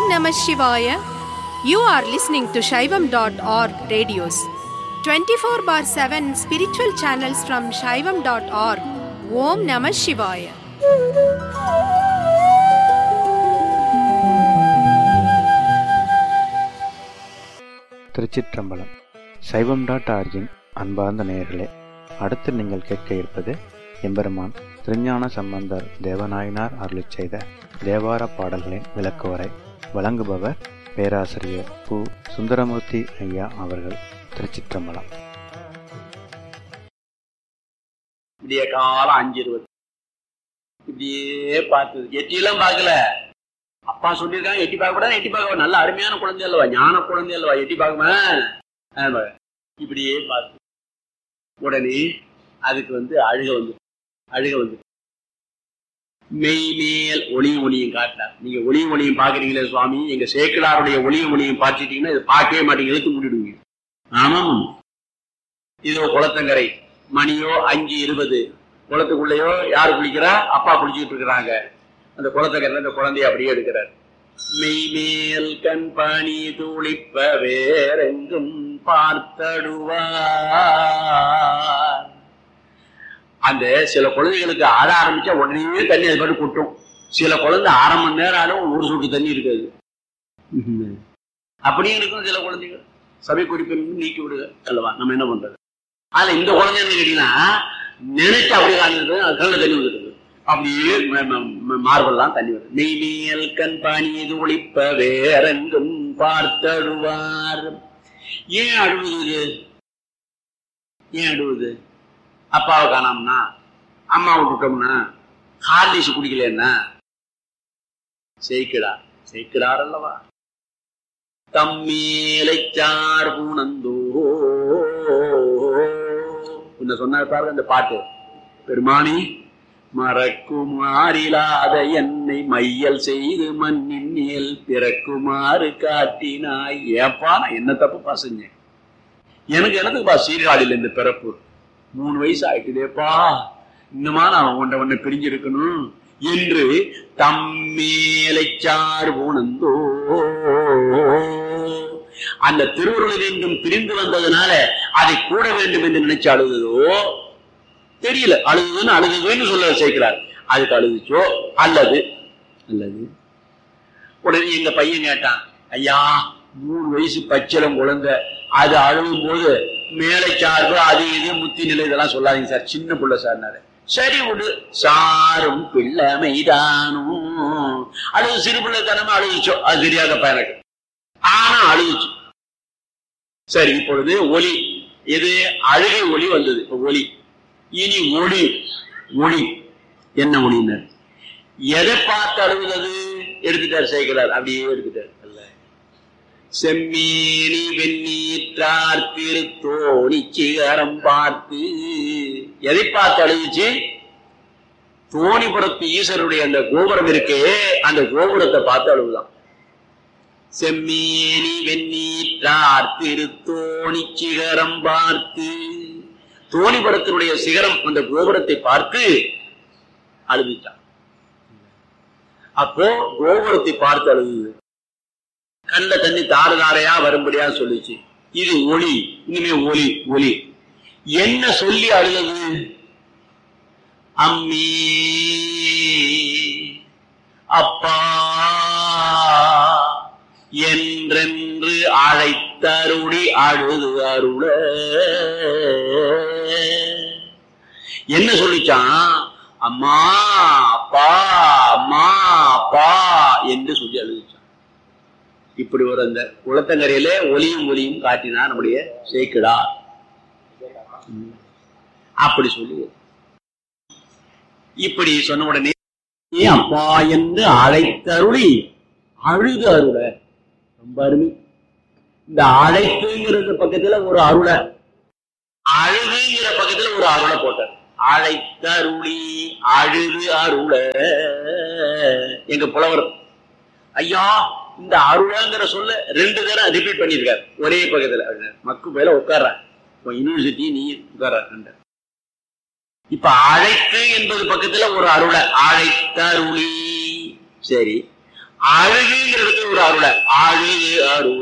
Namah Shivaya. You are listening to Shaivam.org radios. 24/7 spiritual channels from Shaivam.org. Om Namah Shivaya. திருச்சிற்றம்பலம். சைவம்.org-இன் அன்பார்ந்த நேயர்களே, அடுத்து நீங்கள் கேட்க இருப்பது எம்பெருமான் திருஞான சம்பந்தர் தேவநாயனார் அருளிச் செய்த தேவார பாடல்களின் விளக்குவரை. வழங்குபவர் பேராசிரியர் பு. சுந்தரமூர்த்தி ஐயா அவர்கள். திருச்சிற்றம்பலம். இப்படியே காலம் 5:20 இப்படியே பார்த்தது. எட்டியெல்லாம் பார்க்கல. அப்பா சொல்லியிருக்காங்க எட்டி பார்க்க கூடாது, எட்டி பார்க்க. நல்ல அருமையான குழந்தை அல்லவா, ஞான குழந்தை அல்லவா, எட்டி பார்க்குமா? இப்படியே பார்த்து உடனே அதுக்கு அழுக வந்து மெய்மேல் ஒளியும் ஒளியும் காட்டினார். நீங்க ஒளியும் ஒளியும் பாக்குறீங்களே சுவாமி, எங்க சேக்கிழாருடைய ஒளியும் ஒளியும் பார்த்துட்டீங்கன்னா இதை பார்க்கவே மாட்டீங்க, எழுத்து மூடிடுவீங்க. ஆமாம், இதோ குளத்தங்கரை மணியோ 5:20. குளத்துக்குள்ளேயோ யாரு குளிக்கிறா? அப்பா குளிச்சுட்டு இருக்கிறாங்க. அந்த குளத்தங்கரை அந்த குழந்தைய அப்படியே எடுக்கிறார். மெய்மேல் கண் பணி துளிப்ப வேறெங்கும் பார்த்தடுவார். அந்த சில குழந்தைகளுக்கு ஆட ஆரம்பிச்சா உடனே தண்ணி அது பாட்டு கொட்டும். சில குழந்தை 1/2 மணி நேரம் ஆடும், ஒரு சொட்டு தண்ணி இருக்காது. அப்படியும் இருக்கும் சில குழந்தைகள். சபை குறிப்பை நீக்கி விடுங்க அல்லவா, நம்ம என்ன பண்றது? ஆனா இந்த குழந்தைன்னு கேட்டீங்கன்னா நினைச்சு அப்படியே காண்றது, அது கண்ணில் தண்ணி வந்துருக்கு. அப்படியே மார்பெல்லாம் தண்ணி வருது. மெய்மேல் கண் பணி ஒளிப்ப வேறெங்கும் பார்த்தடுவார். ஏன் அழுவுது? ஏன் அழுவுது? அப்பாவை காணாமனா, அம்மா விட்டுட்டோம்னா, ஹார்லிக்ஸ் குடிக்கலன்னா, செய்கிறார் அல்லவா. தம்மேலை சார் பூனந்தோ சொன்னார் பாருங்க அந்த பாட்டு. பெருமானி மறக்குமாறிலாத என்னை மையல் செய்து மண்ணின் மேல் பிறக்குமாறு காட்டினாய். ஏப்பா நான் என்ன தப்புப்பா செஞ்சேன்? எனக்கு எனக்குப்பா சீர்காழியில் இந்த பிறப்பு 3 வயசு ஆயிட்டுதேப்பா, இன்னுமா நான் உன்னை பிரிஞ்சிருக்கணும் என்று தம்மேலை சார் பூனந்தோ. அந்த திருவுருளில் என்றும் பிரிந்து வந்ததுனால அதை கூட வேண்டும் என்று நினைச்சு அழுததோ தெரியல. அழுதுன்னு சொல்ல சேர்க்கிறார். அதுக்கு அழுதுச்சோ அல்லது உடனே எங்க பையன் கேட்டான், ஐயா 3 வயசு பச்சிலம் குழந்தை, அது அழுகும் போது மேலை சார்பு அது இது முத்தி நிலை இதெல்லாம் சொல்லாதீங்க சார், சின்ன பிள்ளை சார்னாரு. சரி விடு, சாரும் பிள்ளைமைதானும். அழுது சிறு பிள்ளைத்தனமா அழுதுச்சோ, அது தெரியாதப்பா எனக்கு, ஆனா அழுதுச்சு. சரி, இப்பொழுது ஒலி, இது அழுகை ஒலி வந்தது. இப்ப ஒலி, இனி ஒளி. என்ன ஒளினர்? எதை பார்த்து அழுகுறது? எடுத்துட்டார் சேர்க்கிறார், அப்படியே எடுத்துட்டார். அல்ல, செம்மீனி வெண்ணீற்றார் திருத்தோணி சிகரம் பார்த்து. எதை பார்த்து அழுதுச்சு? தோணிபுரத்து ஈஸ்வருடைய அந்த கோபுரம் இருக்கே, அந்த கோபுரத்தை பார்த்து அழுகுதான். செம்மீனி வெண்ணீற்றார் திருத்தோணி சிகரம் பார்த்து. தோணிபுரத்தினுடைய சிகரம், அந்த கோபுரத்தை பார்த்து அழுதுச்சான். அப்போ கோபுரத்தை பார்த்து அழுது, கண்ட தண்ணி தாரையா வரும்படியா சொல்லிச்சு. இது ஒளி. இனிமே ஒளி என்ன சொல்லி அழுது? அம்மி அப்பா என்றென்று அழைத்தருளி அழுது அருள. என்ன சொல்லிச்சான்? அம்மா அப்பா, அம்மா அப்பா என்று சொல்லி அழுதுச்சான். இப்படி ஒரு அந்த குளத்தங்கரையிலே ஒளியும் காட்டினா நம்முடைய சேக்கிழார். அப்படி சொல்லி இப்படி சொன்ன உடனே அப்பா என்று அழைத்தருளி அழுது அருள. ரொம்ப அருமை. இந்த அழைப்புங்கிறது பக்கத்துல ஒரு அருள, அழுதுங்கிற பக்கத்துல ஒரு அருளை போட்டார். அழைத்தருளி அழுது அருள. எங்க புலவர் ஐயா இந்த அருளங்கிற சொல்ல 2 தடவை ரிப்பீட் பண்ணிருக்காரு ஒரே பக்கத்துல. மக்கு மேல உட்கார்ற யூனிவர்சிட்டி நீ உட்கார்ற. இப்ப அழைத்து என்பது பக்கத்துல ஒரு அருளை, அழைத்தருளி. சரி, அழுகுங்கிறதுக்கு ஒரு அருளை, அழுகு அருள.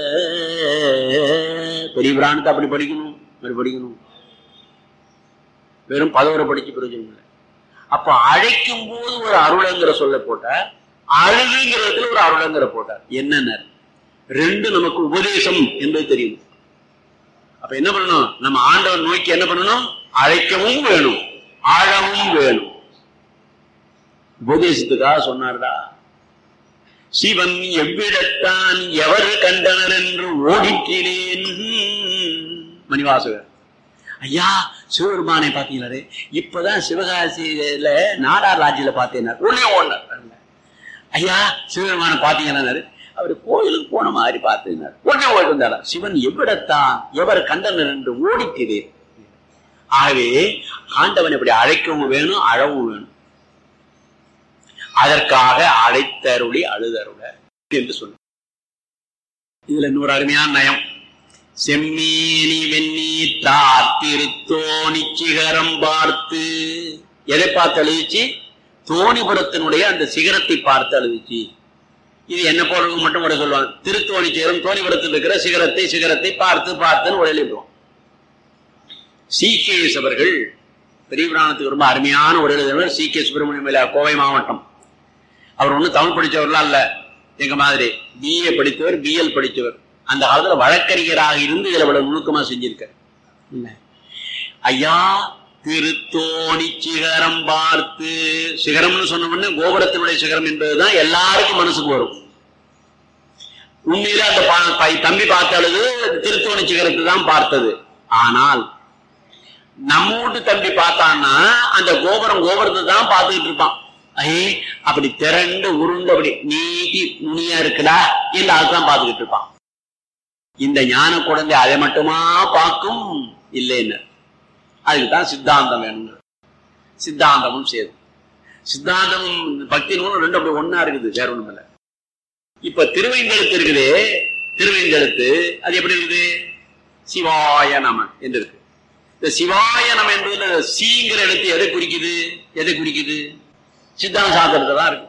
பெரிய பிராணத்தை அப்படி படிக்கணும், படிக்கணும். வெறும் 11 படிச்சு பிரயோஜனம் இல்லை. அப்ப அழைக்கும் போது ஒரு அருளங்கிற சொல்ல போட்டார், அழுகுங்கிறதுல ஒரு அருளங்கிற போட்டார். என்னென்ன ரெண்டு நமக்கு உபதேசம் என்பது தெரியும். அப்ப என்ன பண்ணணும், நம்ம ஆண்டவன் நோக்கி என்ன பண்ணணும், அழைக்கவும் வேணும், ஆழவும் வேணும். உபதேசத்துக்காக சொன்னார்டா. சிவன் எவ்விடத்தான் எவர் கண்டனர் என்று ஓடிக்கிறேன். மணிவாசகர், ஐயா சிவபெருமானை பாத்தீங்களே, இப்பதான் சிவகாசியில நாடார் ராஜ்யில பார்த்தேன். உடனே ஓடினார். ஐயா சிவபெருமானை பாத்தீங்கன்னா, அவரு கோயிலுக்கு போன மாதிரி பார்த்தேன். உடனே ஓடி வந்தாரா. சிவன் எவ்விடத்தான் எவர் கண்டனர் என்று ஓடிக்கிறேன். ஆகவே ஆண்டவன் இப்படி அழைக்கவும் வேணும், அழவும் வேணும். அதற்காக அழைத்தருளி அழுதருள என்று சொன்ன. இதுல இன்னொரு அருமையான நயம். செம்மீனி வெந்நீர் தாத்திருத்தோணி சிகரம் பார்த்து. எதை பார்த்து அழுதுச்சு? தோணிபுரத்தினுடைய அந்த சிகரத்தை பார்த்து அழுதுச்சு. இது என்ன போறவங்க மட்டும் கூட சொல்லுவாங்க. திருத்தோணி சிகரம், தோணிபுரத்தில் இருக்கிற சிகரத்தை பார்த்து பார்த்துன்னு ஒரு எழுதுவோம். சி.கே. அவர்கள் பெரிய புராணத்துக்கு ரொம்ப அருமையான ஒரு எழுதுவர். சி.கே. சுப்பிரமணியம், கோவை மாவட்டம். அவர் ஒன்னும் தமிழ் படிச்சவர்லாம் இல்ல, எங்க மாதிரி BA படித்தவர், BL படித்தவர். அந்த காலத்துல வழக்கறிஞராக இருந்து இதுல இவ்வளவு நுணுக்கமா செஞ்சிருக்க. ஐயா திருத்தோணி சிகரம் பார்த்து. சிகரம்னு சொன்ன உடனே கோபுரத்தினுடைய சிகரம் என்பதுதான் எல்லாருக்கும் மனசுக்கு வரும். உண்மையில அந்த தம்பி பார்த்தாலும் திருத்தோணி சிகரத்தை தான் பார்த்தது. ஆனால் நம்ம வீட்டு தம்பி பார்த்தான்னா அந்த கோபுரத்தை தான் பார்த்துக்கிட்டு இருப்பான். அப்படி திரண்டு உருண்டு அப்படி நீட்டி நுனியா இருக்குடா என்று அதுதான் பார்த்துக்கிட்டு இருப்பான். இந்த ஞான குழந்தை அதை மட்டுமா பார்க்கும் இல்லைன்னு. அதுக்குதான் சித்தாந்தம் வேணும். சித்தாந்தமும் சேது. சித்தாந்தமும் பக்தி நூலும் ரெண்டு அப்படி ஒன்னா இருக்குது, வேற ஒண்ணும் இல்லை. இப்ப திருவைந்தெழுத்து இருக்குது. திருவைந்தெழுத்து அது எப்படி இருக்குது? சிவாய நம என்று இருக்கு. இந்த சிவாய நம என்பதுல சீங்கிற எழுத்து எதை குறிக்குது? எதை குறிக்குது? சித்தாந்த சாஸ்திரத்தை தான் இருக்கு.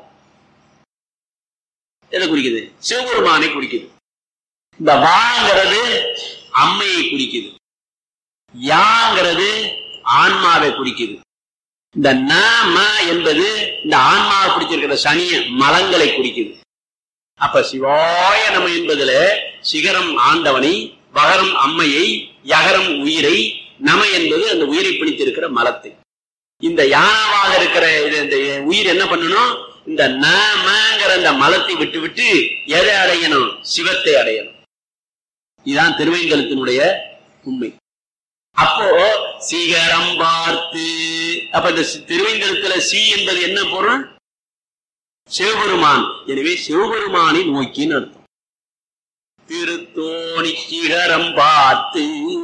எதை குறிக்குது? சிவபெருமானை குறிக்குது. இந்த வாங்கிறது அம்மையை குறிக்குது. யாங்கிறது ஆன்மாவை குறிக்குது. இந்த நாம என்பது இந்த ஆன்மாவை குறிச்சிருக்கிற சனிய மலங்களை குறிக்குது. அப்ப சிவாய நம என்பதுல சிகரம் ஆண்டவனை, வகரம் அம்மையை, யகரம் உயிரை, நம என்பது அந்த உயிரை பிடித்திருக்கிற மலத்தை. இந்த யானாவாக இருக்கிற இந்த உயிர் என்ன பண்ணணும்? இந்த நமங்கிற அந்த மலத்தை விட்டு விட்டு எதை அடையணும்? சிவத்தை அடையணும். இதுதான் திருவைங்கலத்தினுடைய உண்மை. அப்போ சிகரம் பார்த்து. அப்ப இந்த திருவைங்கலத்துல சி என்பது என்ன பொருள்? சிவபெருமான். எனவே சிவபெருமானை நோக்கின்னு அர்த்தம். திருத்தோணி சிகரம் பார்த்து.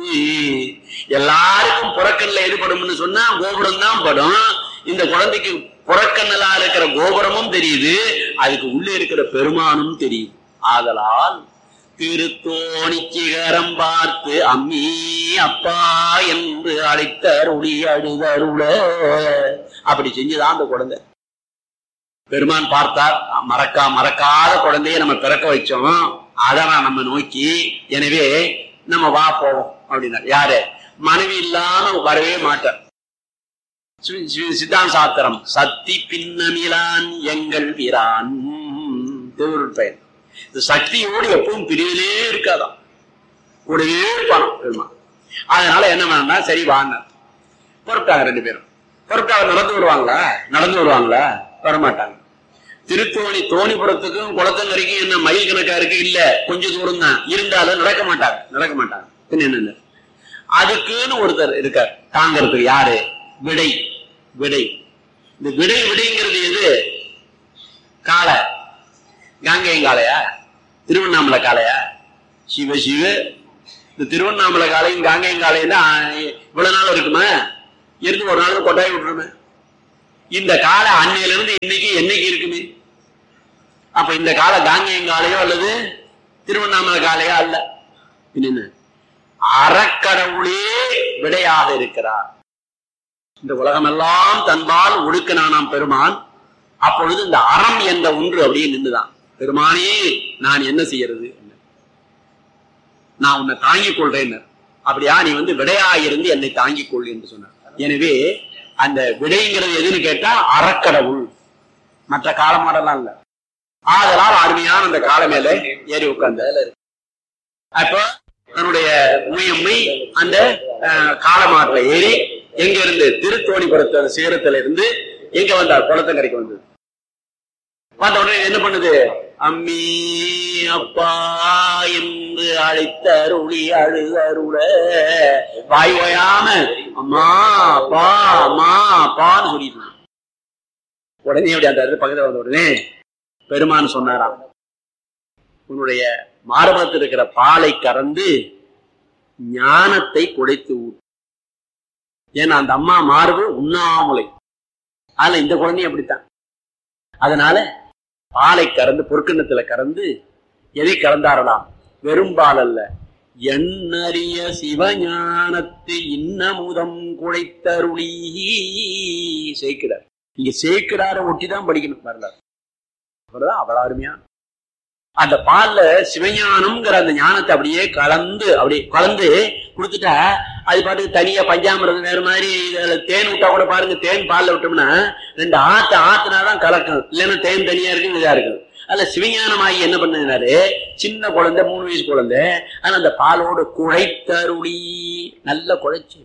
எல்லாருக்கும் புறக்கண்ணில் எதுபடும் சொன்னா கோபுரம் தான் படும். இந்த குழந்தைக்கு புறக்கண்ணலா இருக்கிற கோபுரமும் தெரியுது, அதுக்கு உள்ளே இருக்கிற பெருமானும் தெரியுது. ஆதலால் திருத்தோணி சிகரம் பார்த்து அம்மி அப்பா என்று அழைத்தருளி அழுதருள. அப்படி செஞ்சுதான் அந்த குழந்தை. பெருமான் பார்த்தார். மறக்காத குழந்தைய நம்ம பிறக்க வச்சோம், அதான் நம்ம நோக்கி. எனவே நம்ம வா போவோம் அப்படின்னா. யாரு? மனைவி இல்லாம வரவே மாட்டார். சித்தாந்த சாத்திரம் சக்தி பின்னமிலான் எங்கள் வீரான் திருவருட் பெயர். இந்த சக்தியோடு எப்பவும் பிரிவிலே இருக்காதான், கூடவே இருப்பானோ பெருமான். அதனால என்ன பண்ணா, சரி வாங்க பொறுப்பாங்க. ரெண்டு பேரும் பொறுப்பாக நடந்து வருவாங்களா? வரமாட்டாங்க. திருத்தோணி தோணிபுரத்துக்கும் குளத்தங்கரைக்கும் என்ன மைல் கணக்கா இருக்கு? இல்ல, கொஞ்சம் தூரம் தான். இருந்தாலும் நடக்க மாட்டாங்க. என்ன அதுக்குன்னு ஒருத்தர் இருக்கார் தாங்கிறதுக்கு. யாரு? விடை. இந்த விடைங்கிறது எது? காளை. காங்கேயம் காளையா? திருவண்ணாமலை காளையா? சிவ இந்த திருவண்ணாமலை காளையும் காங்கேயம் காளைன்னா இவ்வளவு நாள் இருக்குமா? இருந்து ஒரு நாள் கொட்டாய் விட்டுருமே. இந்த காலை அன்னையில இருந்து என்னைக்கு இருக்குமே. அப்ப இந்த காலை காங்கேயம் காளையோ அல்லது திருவண்ணாமலை காளையோ அல்ல. என்ன? அறக்கடவுளே விடையாக இருக்கிறார். இந்த உலகம் எல்லாம் தன்பால் ஒடுக்கினானாம் பெருமான். அப்பொழுது இந்த அறம் என்ற ஒன்று அப்படியே நின்றுதான். பெருமானே நான் என்ன செய்யறது, நான் உன்னை தாங்கிக் கொள்றேன். அப்படியா, நீ விடையாயிருந்து என்னை தாங்கிக் கொள் என்று சொன்னார். எனவே அந்த விடைங்கிறது எதுன்னு கேட்டா அறக்கடவுள், மற்ற காலமாடெல்லாம் இல்ல. ஆதலால் அருமையான அந்த கால மேல ஏறி உட்கார்ந்த அப்ப தன்னுடைய முயம்மை அந்த காலமாட்டில ஏறி எங்க இருந்து திருத்தோணிபுரத்து சேரத்துல இருந்து எங்க வந்தார், குளத்தங்கரைக்கு வந்தது. வந்த உடனே என்ன பண்ணுது, அம்மி அப்பா என்று அழைத்த அருளி அழுதருள வாய் ஓயாம அம்மா அப்பா அம்மா அப்பான்னு சொல்லிட்டு உடனே அப்படி அந்த பக்கத்துல வந்த உடனே பெருமான் சொன்னாராம், உன்னுடைய மார்பகத்தில் இருக்கிற பாலை கறந்து ஞானத்தை குடைத்து ஊட்டு. ஏன்னா அந்த அம்மா மார்பு உண்ணாமலை, அதுல இந்த குழந்தையும் அப்படித்தான். அதனால பாலை கறந்து பொற்கிண்ணத்துல கறந்து எதை கறந்தாரலாம், வெறும்பால் அல்ல, எண்ணறிய சிவஞானத்து இன்னமுதம் குழைத்தருளி சேர்க்கிறார். இங்க சேர்க்கிறார ஒட்டிதான் படிக்கணும் வரலாறு. அவ்வளவு அருமையா அந்த பால்ல சிவஞானம்ங்கிற அந்த ஞானத்தை அப்படியே கலந்து கொடுத்துட்டா அது பாட்டுக்கு தனியா பஞ்சாமிரதம் வேற மாதிரி தேன் விட்டா கூட பாருங்க, தேன் பால்ல விட்டோம்னா 2 ஆத்துனாதான் கலக்கும், இல்லைன்னா தேன் தனியா இருக்கு இதா இருக்கு. அதுல சிவஞானமாகி என்ன பண்ணதுனாரு, சின்ன குழந்தை 3 வயசு குழந்தை, ஆனா அந்த பாலோட குழைத்தருளி நல்லா குழைச்சு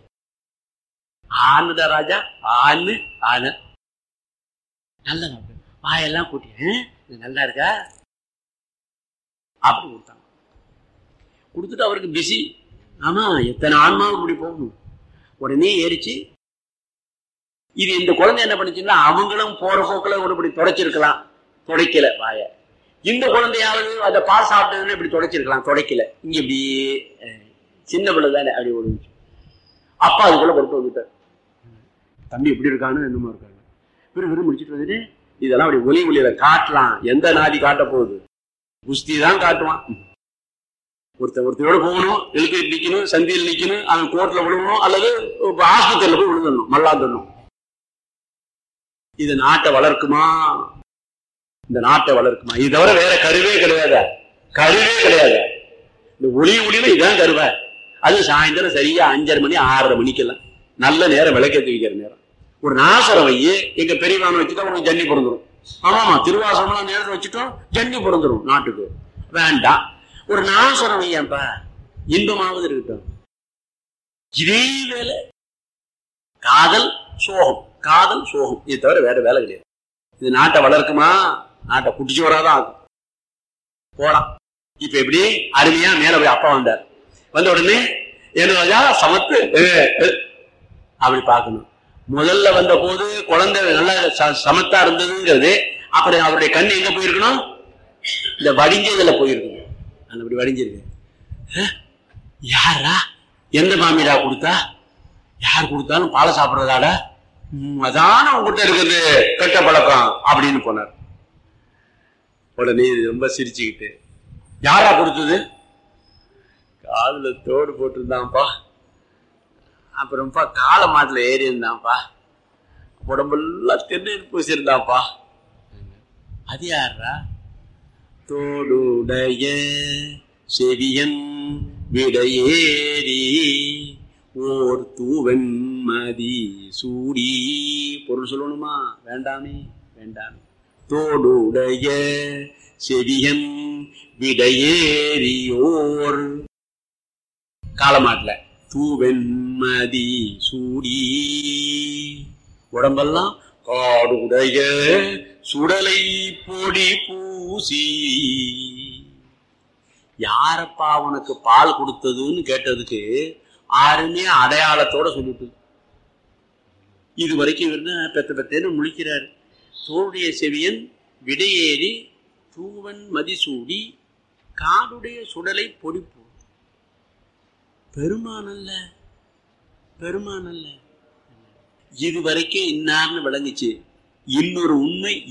ஆனுதா ராஜா ஆனு ஆன நல்ல வாயெல்லாம் கூட்டி நல்லா இருக்கா அப்படி கொடுத்தாங்க. கொடுத்துட்டு அவருக்கு பிஸி, ஆமா எத்தனை ஆன்மாவுக்கு இப்படி போகணும். உடனே ஏறிச்சு. இது இந்த குழந்தை என்ன பண்ணிச்சுன்னா அவங்களும் போற போக்குல ஒரு இப்படி தொடச்சிருக்கலாம், துடைக்கல வாய. இந்த குழந்தையாவது அந்த பால் சாப்பிட்டதுன்னு இப்படி துடைச்சிருக்கலாம், துடைக்கல. இங்க இப்படி சின்ன பிள்ளை தானே அப்படி ஓடுச்சு. அப்பா அதுக்குள்ள கொடுத்து வந்துட்டார். தம்பி எப்படி இருக்கான்னு என்னமோ இருக்காங்க. வெறும் முடிச்சுட்டு வந்துட்டு இதெல்லாம் அப்படி ஒளியில காட்டலாம். எந்த நாதி காட்ட போகுது, குஸ்தி தான் காட்டுவான். ஒருத்தரோட போகணும், எழுத்து நிக்கணும், சந்தியில் நிக்கணும், அவன் கோர்ட்ல விழுவணும், அல்லது ஆஸ்பத்திரியில போய் விழுந்துடணும், மல்லாந்துடணும். இது நாட்டை வளர்க்குமா, இந்த நாட்டை வளர்க்குமா? இது தவிர வேற கருவே கிடையாது, கருவே கிடையாது. இந்த ஒளியில இதான் கருவ. அது சாயந்தரம் சரியா 5:30 மணி 6:30 மணிக்கெல்லாம் நல்ல நேரம் விளக்கேற்றி வைக்கிற நேரம். ஒரு நாசரம் வையே எங்க பெரியவான வச்சுட்டா உனக்கு ஜன்னி பிறந்துடும். ஆமாமா, திருவாசமெல்லாம் நேரத்தை வச்சுட்டோம் ஜன்னி பிறந்துடும் நாட்டுக்கு. வேண்டாம், ஒரு நாசரம் வையப்பா, இன்பமாவது இருக்கட்டும். இதே வேலை காதல் சோகம், காதல் சோகம், இது தவிர வேற வேலை கிடையாது. இது நாட்டை வளர்க்குமா? நாட்டை குட்டிச்சு வராதான் ஆகும். போலாம். இப்ப எப்படி அருமையா மேல போய் அப்பா வந்தார். வந்த உடனே என்ன சமத்து அப்படி பார்க்கணும். முதல்ல வந்த போது குழந்தை நல்லா சமத்தா இருந்ததுங்கிறது, அப்புறம் அவருடைய கண் எங்க போயிருக்கணும், இந்த வடிஞ்சதுல போயிருக்கணும். அப்படி வடிஞ்சிருக்கு. யாரா எந்த மாமிடா கொடுத்தா, யார் கொடுத்தாலும் பாலை சாப்பிடுறதாட, அதான உங்ககிட்ட இருக்குது கெட்ட பழக்கம் அப்படின்னு போனார். உடனே ரொம்ப சிரிச்சுக்கிட்டு, யாரா கொடுத்தது? காதுல தோடு போட்டிருந்தான்ப்பா, அப்புறம்ப்பா கால மாட்டுல ஏறி இருந்தான்ப்பா, உடம்பெல்லாம் திருநீர் பூசிருந்தான்ப்பா. அது யாரா? தோடுடைய செவியன் விடையேறி ஓர் தூவன் மதி சூடி. பொருள் சொல்லணுமா? வேண்டாமே வேண்டாமே. தோடுடைய செவியன் விடையேறியோர் காலமாட்டல தூவெண்மதி சூடி, உடம்பெல்லாம் காடுடைய சுடலை பொடி பூசி. யாரப்பா உனக்கு பால் கொடுத்ததுன்னு கேட்டதுக்கு யாருமே அடையாளத்தோட சொல்லிட்டு இது வரைக்கும் பெத்த பெத்தேன்னு முழிக்கிறாரு. தோளுடைய செவியன் விடையேறி தூவன் மதிசூடி காடுடைய சுடலை பொடிப்பு. பெருமானல்ல, பெருமானல்ல. இது வரைக்கும் இன்னார்னு விளங்குச்சு. இன்னொரு உண்மை